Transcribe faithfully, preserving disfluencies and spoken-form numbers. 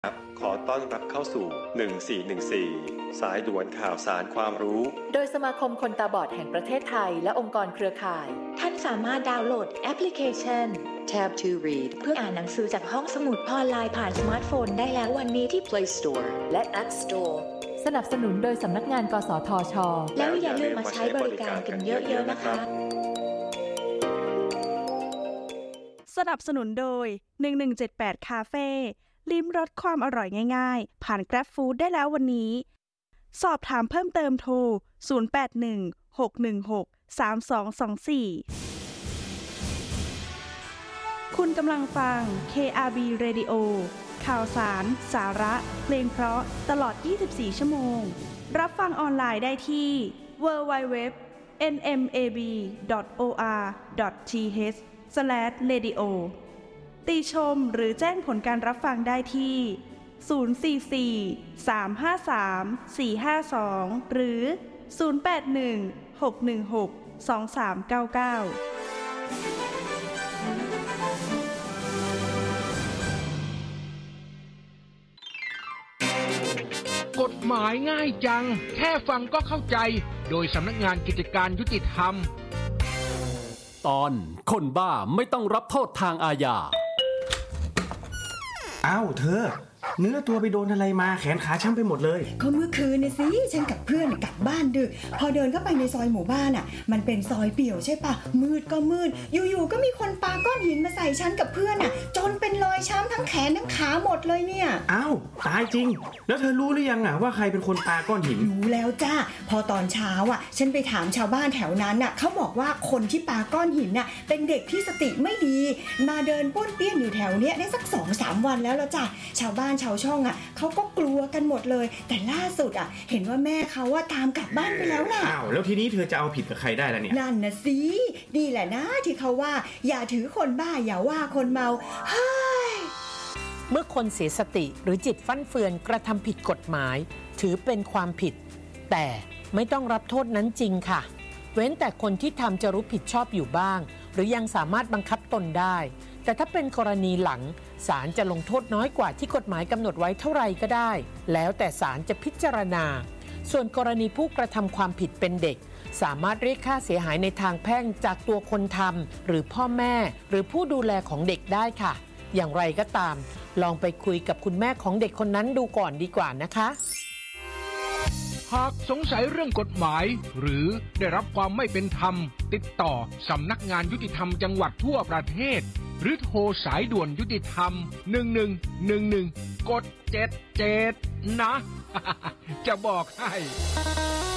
ครับขอต้อนรับเข้าสู่หนึ่งสี่หนึ่งสี่สายด่วนข่าวสารความรู้โดยสมาคมคนตาบอดแห่งประเทศไทยและองค์กรเครือข่ายท่านสามารถดาวน์โหลดแอปพลิเคชัน Tab to Read เพื่ออ่านหนังสือจากห้องสมุดออนไลน์ผ่านสมาร์ทโฟนได้แล้ววันนี้ที่ Play Store และ App Store สนับสนุนโดยสำนักงานกสทช. แล้วอย่าลืมมาใช้บริการกันเยอะๆนะคะสนับสนุนโดยหนึ่งหนึ่งเจ็ดแปดคาเฟ่ลิ้มรสความอร่อยง่ายๆผ่าน Grab Food ได้แล้ววันนี้สอบถามเพิ่มเติมโทรศูนย์ แปด หนึ่ง หก หนึ่ง หก สาม สอง สอง สี่คุณกำลังฟัง เค อาร์ บี Radio ข่าวสารสาระเพลงเพราะตลอดยี่สิบสี่ชั่วโมงรับฟังออนไลน์ได้ที่ ดับเบิลยู ดับเบิลยู ดับเบิลยู ดอท เอ็น เอ็ม เอ บี ดอท โอ อาร์ ดอท ที เอช สแลช เรดิโอ ติชมหรือแจ้งผลการรับฟังได้ที่ ศูนย์ สี่ สี่ สาม ห้า สาม สี่ ห้า สอง หรือ ศูนย์ แปด หนึ่ง หก หนึ่ง หก สอง สาม เก้า เก้ากฎหมายง่ายจังแค่ฟังก็เข้าใจโดยสำนักงานกิจการยุติธรรมตอนคนบ้าไม่ต้องรับโทษทางอาญาอ้าวเธอเนื้อตัวไปโดนอะไรมาแขนขาช้ำไปหมดเลยก็เมื่อคืนนี่สิฉันกับเพื่อนกลับบ้านดึกพอเดินเข้าไปในซอยหมู่บ้านอ่ะมันเป็นซอยเปี่ยวใช่ปะมืดก็มืดอยู่ๆก็มีคนปาก้อนหินมาใส่ฉันกับเพื่อนอ่ะจนเป็นรอยช้ำทั้งแขนทั้งขาหมดเลยเนี่ยอ้าวตายจริงแล้วเธอรู้หรือยังอ่ะว่าใครเป็นคนปาก้อนหินรู้แล้วจ้าพอตอนเช้าอ่ะฉันไปถามชาวบ้านแถวนั้นอ่ะเขาบอกว่าคนที่ปาก้อนหินน่ะเป็นเด็กที่สติไม่ดีมาเดินป้วนเปี้ยนอยู่แถวเนี้ยได้สัก สองสาม วันแล้วละจ้ะชาวบ้านชาวช่องอ่ะเขาก็กลัวกันหมดเลยแต่ล่าสุดอ่ะเห็นว่าแม่เขาว่าตามกลับบ้านไปแล้วล่ะอ้าวแล้วทีนี้เธอจะเอาผิดกับใครได้ล่ะเนี่ยนั่นนะสินี่แหละนะที่เขาว่าอย่าถือคนบ้าอย่าว่าคนเมาเฮ้ยเมื่อคนเสียสติหรือจิตฟั่นเฟือนกระทำผิดกฎหมายถือเป็นความผิดแต่ไม่ต้องรับโทษนั้นจริงค่ะเว้นแต่คนที่ทำจะรู้ผิดชอบอยู่บ้างหรือยังสามารถบังคับตนได้แต่ถ้าเป็นกรณีหลังศาลจะลงโทษน้อยกว่าที่กฎหมายกำหนดไว้เท่าไหร่ก็ได้แล้วแต่ศาลจะพิจารณาส่วนกรณีผู้กระทำความผิดเป็นเด็กสามารถเรียกค่าเสียหายในทางแพ่งจากตัวคนทำหรือพ่อแม่หรือผู้ดูแลของเด็กได้ค่ะอย่างไรก็ตามลองไปคุยกับคุณแม่ของเด็กคนนั้นดูก่อนดีกว่านะคะหากสงสัยเรื่องกฎหมายหรือได้รับความไม่เป็นธรรมติดต่อสำนักงานยุติธรรมจังหวัดทั่วประเทศหรือโทรสายด่วนยุติธรรมหนึ่งหนึ่งหนึ่งหนึ่งกดเจ็ดเจ็ดนะ จะบอกให้